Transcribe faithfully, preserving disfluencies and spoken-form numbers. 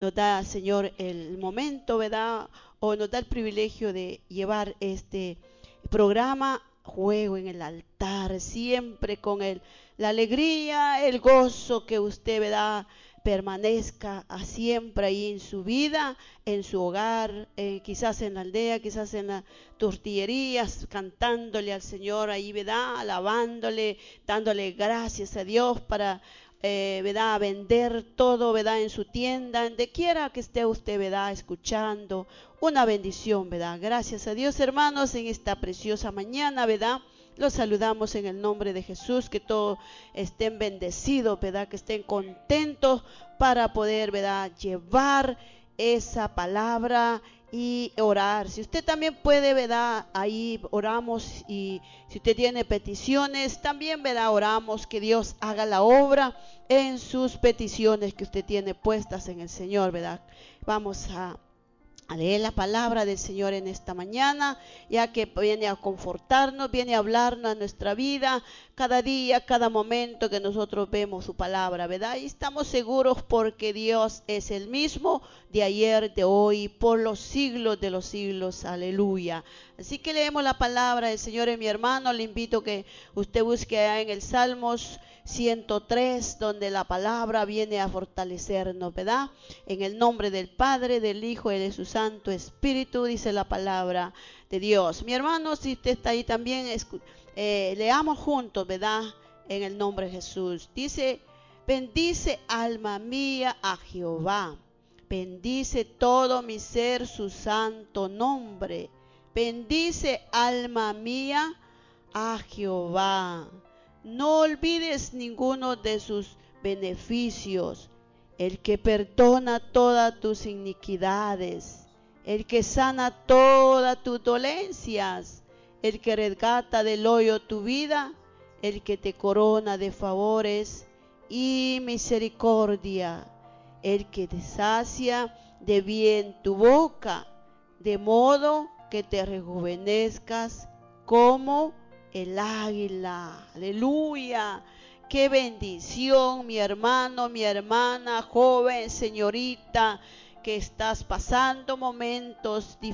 nos da, Señor, el momento, ¿verdad? O nos da el privilegio de llevar este programa Juego en el Altar, siempre con el, la alegría, el gozo que usted, ¿verdad?, permanezca a siempre ahí en su vida, en su hogar, eh, quizás en la aldea, quizás en las tortillerías, cantándole al Señor ahí, ¿verdad?, alabándole, dándole gracias a Dios para, eh, ¿verdad?, vender todo, ¿verdad?, en su tienda, donde quiera que esté usted, ¿verdad?, escuchando. Una bendición, ¿verdad? Gracias a Dios, hermanos, en esta preciosa mañana, ¿verdad? Los saludamos en el nombre de Jesús, que todos estén bendecidos, ¿verdad? Que estén contentos para poder, ¿verdad?, llevar esa palabra y orar. Si usted también puede, ¿verdad?, ahí oramos, y si usted tiene peticiones, también, ¿verdad?, oramos que Dios haga la obra en sus peticiones que usted tiene puestas en el Señor, ¿verdad? Vamos a a leer la palabra del Señor en esta mañana, ya que viene a confortarnos, viene a hablarnos a nuestra vida, cada día, cada momento que nosotros vemos su palabra, ¿verdad? Y estamos seguros porque Dios es el mismo de ayer, de hoy, por los siglos de los siglos, aleluya. Así que leemos la palabra del Señor, en mi hermano, le invito a que usted busque allá en el Salmos ciento tres, donde la palabra viene a fortalecernos, ¿verdad? En el nombre del Padre, del Hijo y de su Santo Espíritu, dice la palabra de Dios. Mi hermano, si usted está ahí también, eh, leamos juntos, ¿verdad? En el nombre de Jesús. Dice: bendice alma mía a Jehová, bendice todo mi ser su santo nombre. Bendice alma mía a Jehová. No olvides ninguno de sus beneficios, el que perdona todas tus iniquidades, el que sana todas tus dolencias, el que resgata del hoyo tu vida, el que te corona de favores y misericordia, el que te sacia de bien tu boca, de modo que te rejuvenezcas como el águila. Aleluya. Qué bendición, mi hermano, mi hermana, joven, señorita, que estás pasando momentos difíciles.